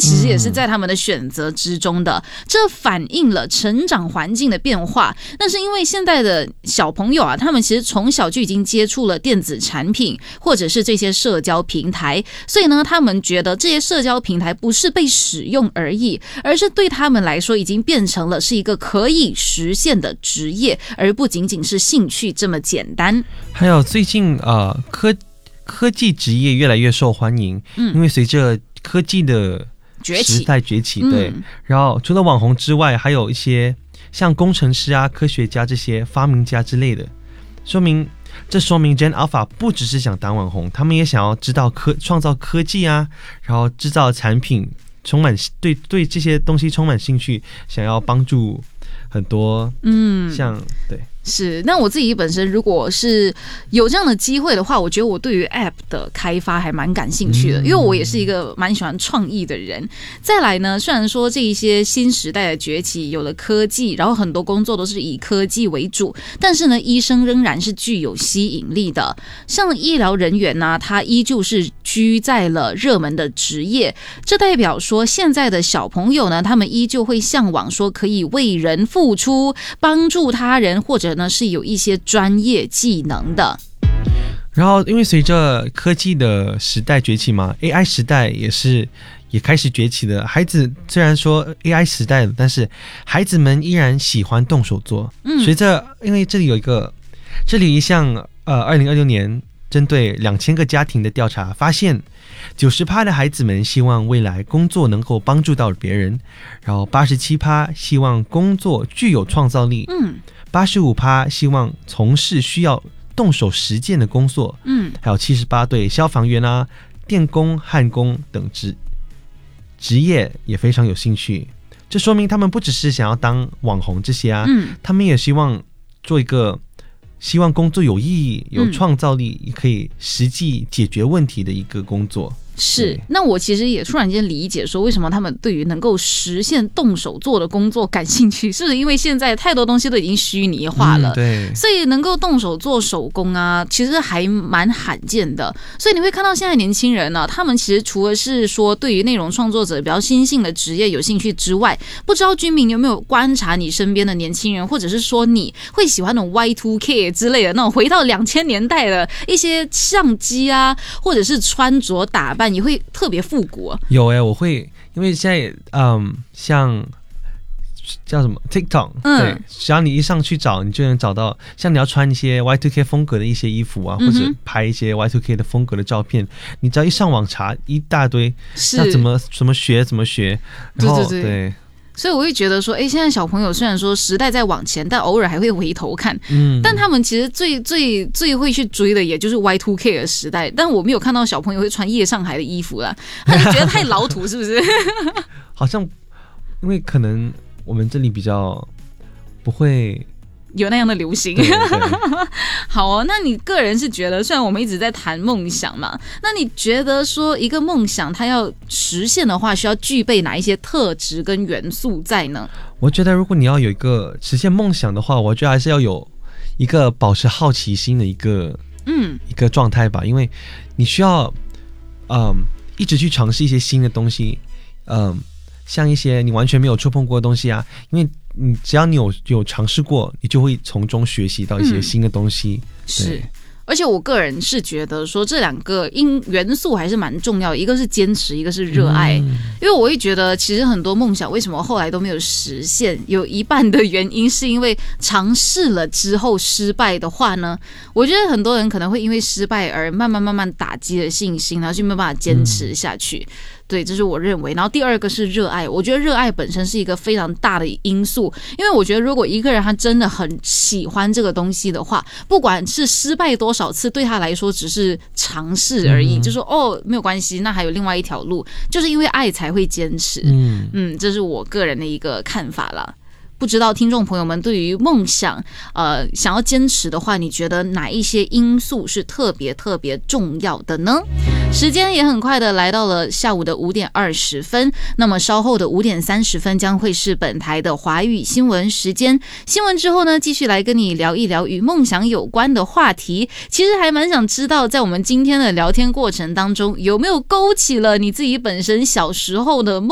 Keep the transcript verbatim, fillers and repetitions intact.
其实也是在他们的选择之中的，这反映了成长环境的变化。那是因为现在的小朋友啊，他们其实从小就已经接触了电子产品或者是这些社交平台，所以呢，他们觉得这些社交平台不是被使用而已，而是对他们来说已经变成了是一个可以实现的职业，而不仅仅是兴趣这么简单。 还有最近呃科科技职业越来越受欢迎，嗯，因为随着科技的时代崛起，对、嗯，然后除了网红之外，还有一些像工程师啊、科学家这些发明家之类的，说明这说明 Gen Alpha 不只是想当网红，他们也想要知道科创造科技啊，然后制造产品，充满对对这些东西充满兴趣，想要帮助很多，嗯，像对。 是，那我自己本身如果是有这样的机会的话，我觉得我对于 App 的开发还蛮感兴趣的，因为我也是一个蛮喜欢创意的人。再来呢，虽然说这一些新时代的崛起，有了科技，然后很多工作都是以科技为主，但是呢，医生仍然是具有吸引力的。像医疗人员呢、啊，他依旧是居在了热门的职业，这代表说现在的小朋友呢，他们依旧会向往说可以为人付出，帮助他人，或者呢是有一些专业技能的。 然后因为随着科技的时代崛起嘛， A I 时代也是也开始崛起的。孩子虽然说 A I 时代了，但是孩子们依然喜欢动手做。嗯，随着因为这里有一个这里一项呃二零二六年针对两千个家庭的调查发现， 百分之九十 的孩子们希望未来工作能够帮助到别人，然后 百分之八十七 希望工作具有创造力，嗯， 百分之八十五 希望从事需要动手实践的工作，嗯，还有 百分之七十八 对消防员啊、电工、焊工等职职业也非常有兴趣。这说明他们不只是想要当网红这些啊，嗯，他们也希望做一个希望工作有意义、有创造力，也可以实际解决问题的一个工作。 是，那我其实也突然间理解说，为什么他们对于能够实现动手做的工作感兴趣，是因为现在太多东西都已经虚拟化了，嗯，对，所以能够动手做手工啊，其实还蛮罕见的。所以你会看到现在年轻人呢，啊，他们其实除了是说对于内容创作者比较新兴的职业有兴趣之外，不知道君明有没有观察你身边的年轻人，或者是说你会喜欢那种 Y 二 K 之类的那种回到两千年代的一些相机啊，或者是穿着打扮，也会特别复古啊。 有哎，我会，因为现在嗯，像叫什么 TikTok，嗯，对，只要你一上去找，你就能找到，像你要穿一些 Y 二 K 风格的一些衣服啊，或者拍一些 Y 二 K 的风格的照片，你只要一上网查一大堆，那怎么怎么学怎么学，然后对对对。对， 所以我会觉得说，哎，现在小朋友虽然说时代在往前，但偶尔还会回头看，嗯，但他们其实最最最会去追的，也就是 Y 二 K 的时代。但我没有看到小朋友会穿夜上海的衣服啦，那你觉得太老土是不是？ 好像因为可能我们这里比较不会有那样的流行。好哦，那你个人是觉得，虽然我们一直在谈梦想嘛，那你觉得说一个梦想它要实现的话，需要具备哪一些特质跟元素在呢？ 我觉得如果你要有一个实现梦想的话，我觉得还是要有一个保持好奇心的一个嗯一个状态吧，因为你需要嗯一直去尝试一些新的东西，嗯，像一些你完全没有触碰过的东西啊，因为你只要你有有尝试过，你就会从中学习到一些新的东西。嗯， 是，而且我个人是觉得说这两个因元素还是蛮重要的，一个是坚持，一个是热爱。嗯，因为我会觉得其实很多梦想为什么后来都没有实现，有一半的原因是因为尝试了之后失败的话呢，我觉得很多人可能会因为失败而慢慢慢慢打击了信心，然后就没有办法坚持下去。嗯，对，这是我认为。然后第二个是热爱，我觉得热爱本身是一个非常大的因素，因为我觉得如果一个人他真的很喜欢这个东西的话，不管是失败多少次，对他来说只是尝试而已，嗯，就说哦没有关系，那还有另外一条路，就是因为爱才会坚持。嗯嗯，这是我个人的一个看法啦。不知道听众朋友们对于梦想呃想要坚持的话，你觉得哪一些因素是特别特别重要的呢？时间也很快的来到了下午的五点二十分，那么稍后的五点三十分将会是本台的华语新闻时间。新闻之后呢，继续来跟你聊一聊与梦想有关的话题。其实还蛮想知道，在我们今天的聊天过程当中，有没有勾起了你自己本身小时候的梦